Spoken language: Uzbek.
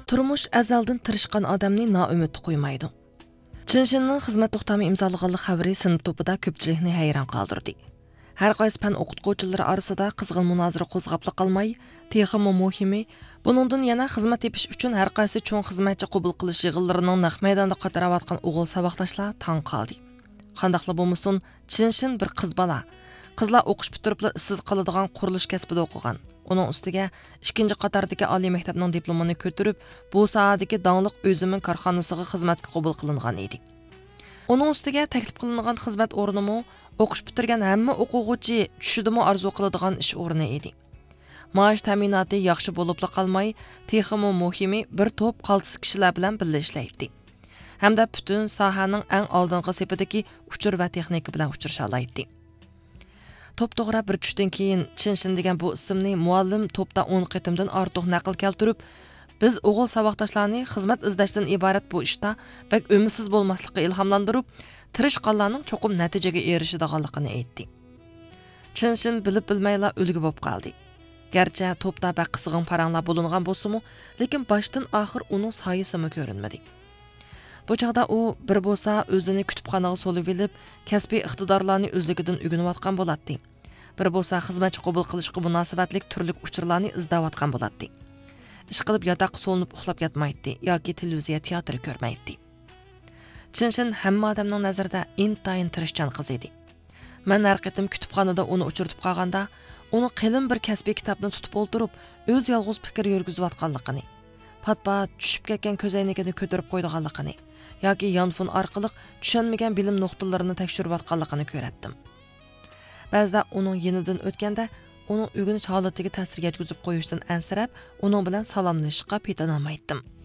Turmush azaldan tirishqan odamni noumid qo'ymaydi. Chinshinning xizmat to'xtami imzolaganlik xabari sinf to'pida ko'pchilikni hayron qoldirdi. Har qaysi fan o'qituvchilari orasida qizg'in munozara qo'zg'ab qolmay, texmi muhimi, buningdan yana xizmat tepish uchun har qaysi cho'ng xizmatchi qabul qilish yig'inlarining naq maydonda qatarayotgan o'g'il saboqdoshlar tong qoldi. Qandaqla bo'lmasin, Chinshin bir qiz bola. Qizlar o'qish bitiribla ishsiz qoladigan qurilish kasbida o'qigan. Uning ustiga ikkinchi qatordagi oliy maktabning diplomini ko'tarib, bu sohadagi dongliq o'zimin korxonasiga xizmatga qabul qilingan edi. Uning ustiga taklif qilingan xizmat o'rnimi o'qish bitirgan hamma o'quvchi tushidimi orzu qiladigan ish o'rni edi. Maosh ta'minoti yaxshi bo'lib qolmay, texmi muhimi bir to'p qaltis kishilar bilan birga ishlaydi. Hamda butun sohaning eng oldingi sepidagi uchur va texnika bilan uchrasha oladi. To'p-to'g'ri bir tushdan keyin Chinshin degan bu ismni muallim to'pda 10 qitimdan ortiq naql keltirib, biz o'g'il saboqdoshlarni xizmat izlashdan iborat bu ishda bak umidsiz bo'lmaslikka ilhomlantirib, tirishqanlarning cho'qim natijaga erishadiganligini aytdi. Chinshin bilib bilmayla ulgi bo'lib qoldi. Garchi to'pda bak qizg'in paranglar bo'lingan bo'lsa-mu, lekin boshdan oxir uning soyasimi ko'rinmadi. Bu chaqda u bir bo'lsa o'zini kutubxonaga solib olib, kasbiy iqtidorlarni o'zligidan o'rganayotgan bo'ladi. Bir bo'lsa xizmatchi qabul qilishga munosabatlik turli uchurlarni izlayotgan bo'ladi. Ish qilib yotoqqa solinib uxlab yotmaydi yoki televiziya teatr ko'rmaydi. Chinshin hamma odamning nazarida intayin tirishchan qiz edi. Men har qitim kutubxonada uni uchirtib qolganda, uni qalin bir kasbiy kitobni tutib o'ltirib, o'z yolg'iz fikr yurgizayotganligini, pat-pat tushib ketgan ko'zoynagini ko'tarib qo'ydiganligini yoki yonfon orqali tushunmagan bilim nuqtalarini tekshirayotganligini ko'ratdim. Ba'zida uning yenidan o'tganda, uning o'g'ini holatiga ta'sir yetkazib qo'yishdan ansirab, uning bilan salomlashishga petanolmaydim.